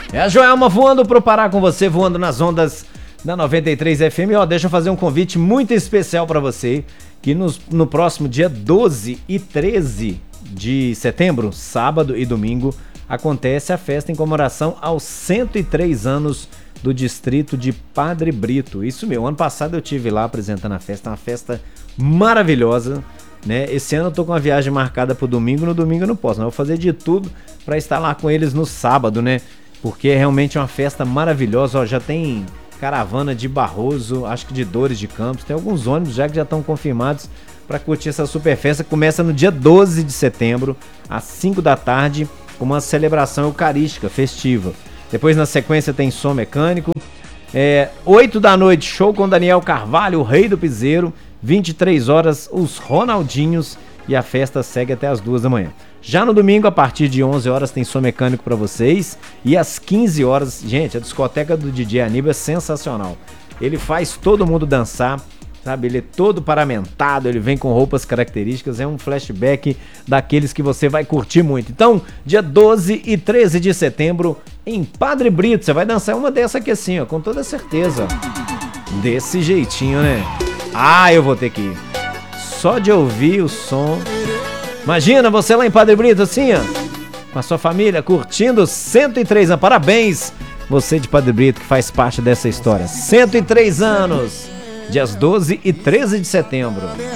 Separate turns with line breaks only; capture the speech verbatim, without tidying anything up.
É a Joelma voando pro Pará com você, voando nas ondas da noventa e três F M. Ó, deixa eu fazer um convite muito especial pra você, que nos, no próximo dia doze e treze de setembro, sábado e domingo, acontece a festa em comemoração aos cento e três anos do distrito de Padre Brito. Isso mesmo, ano passado eu tive lá apresentando a festa, uma festa maravilhosa, né? Esse ano eu tô com uma viagem marcada pro domingo, no domingo eu não posso, mas eu vou fazer de tudo pra estar lá com eles no sábado, né? Porque é realmente uma festa maravilhosa. Ó, já tem caravana de Barroso, acho que de Dores de Campos, tem alguns ônibus já que já estão confirmados para curtir essa super festa. Começa no dia doze de setembro, às cinco da tarde, com uma celebração eucarística, festiva. Depois na sequência tem som mecânico. É, oito da noite, show com Daniel Carvalho, o rei do piseiro. vinte e três horas, os Ronaldinhos. E a festa segue até as duas da manhã. Já no domingo, a partir de onze horas, tem som mecânico pra vocês. E às quinze horas, gente, a discoteca do D J Aníbal é sensacional. Ele faz todo mundo dançar, sabe? Ele é todo paramentado, ele vem com roupas características. É um flashback daqueles que você vai curtir muito. Então, dia doze e treze de setembro, em Padre Brito. Você vai dançar uma dessa aqui assim, ó, com toda certeza. Desse jeitinho, né? Ah, eu vou ter que ir. Só de ouvir o som. Imagina você lá em Padre Brito assim, ó, com a sua família, curtindo cento e três anos. Parabéns, você de Padre Brito que faz parte dessa história. cento e três anos, dias doze e treze de setembro.